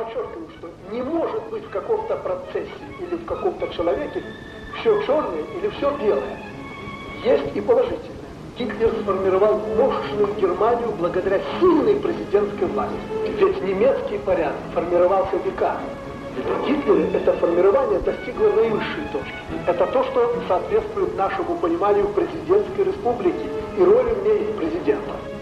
подчеркиваю, что не может быть в каком-то процессе или в каком-то человеке все черное или все белое. Есть и положительное. Гитлер сформировал мощную Германию благодаря сильной президентской власти. Ведь немецкий порядок формировался веками. В Гитлере это формирование достигло наивысшей точки. Это то, что соответствует нашему пониманию президентской республики и роли в ней президента.